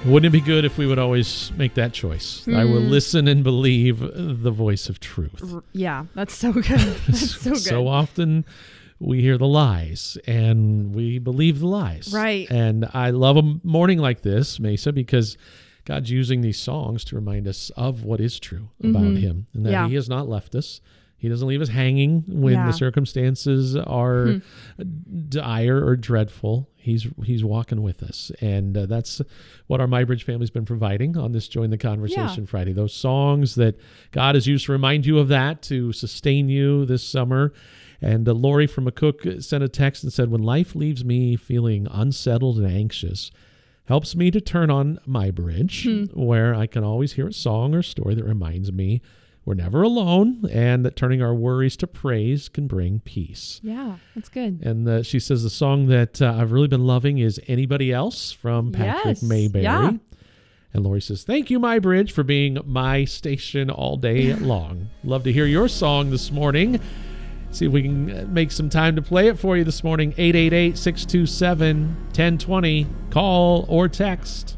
Wouldn't it be good if we would always make that choice? I will listen and believe the voice of truth. Yeah, that's so good. That's so good. So often we hear the lies and we believe the lies. Right. And I love a morning like this, Mesa, because God's using these songs to remind us of what is true about him, and that he has not left us. He doesn't leave us hanging when the circumstances are dire or dreadful. He's walking with us. And that's what our MyBridge family's been providing on this Join the Conversation Friday. Those songs that God has used to remind you of that, to sustain you this summer. And Lori from McCook sent a text and said, when life leaves me feeling unsettled and anxious, helps me to turn on MyBridge, where I can always hear a song or story that reminds me we're never alone, and that turning our worries to praise can bring peace. Yeah, that's good. And she says the song that I've really been loving is Anybody Else from Patrick Mayberry. Yeah. And Lori says, thank you, MyBridge, for being my station all day long. Love to hear your song this morning. See if we can make some time to play it for you this morning. 888-627-1020. Call or text.